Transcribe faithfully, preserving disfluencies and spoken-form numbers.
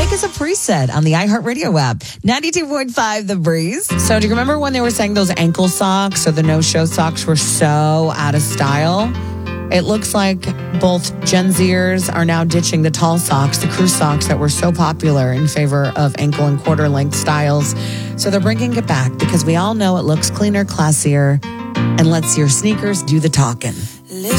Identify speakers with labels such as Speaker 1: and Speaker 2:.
Speaker 1: Make us a preset on the iHeartRadio app. ninety-two point five The Breeze. So do you remember when they were saying those ankle socks or the no-show socks were so out of style? It looks like both Gen Zers are now ditching the tall socks, the crew socks that were so popular, in favor of ankle and quarter length styles. So they're bringing it back because we all know it looks cleaner, classier, and lets your sneakers do the talking.